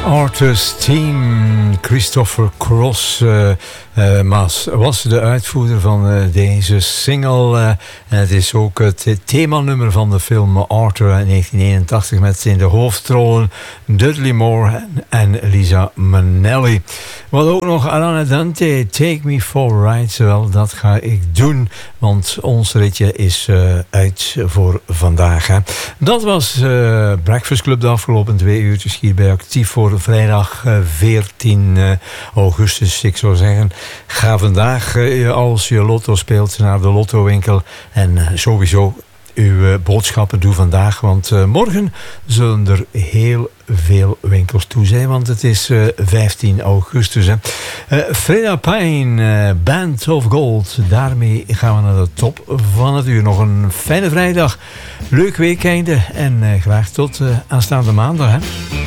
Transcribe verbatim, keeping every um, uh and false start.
Arthur's Team, Christopher Cross uh, uh, Mas was de uitvoerder van uh, deze single. Uh, en het is ook het themanummer van de film Arthur uit negentien eenentachtig met in de hoofdrollen Dudley Moore en Liza Minnelli. Wat ook nog Alana Dante, Take Me For a Ride. Wel, dat ga ik doen, want ons ritje is uh, uit voor vandaag. Hè. Dat was uh, Breakfast Club de afgelopen twee uurtjes hierbij actief voor vrijdag uh, veertien augustus. Ik zou zeggen, ga vandaag uh, als je lotto speelt naar de lottowinkel en uh, sowieso uw uh, boodschappen doe vandaag, want uh, morgen zullen er heel veel winkels toe zijn, want het is uh, vijftien augustus. Hè. Uh, Freda Pine, uh, Band of Gold. Daarmee gaan we naar de top van het uur. Nog een fijne vrijdag, leuk weekende en uh, graag tot uh, aanstaande maandag. Hè.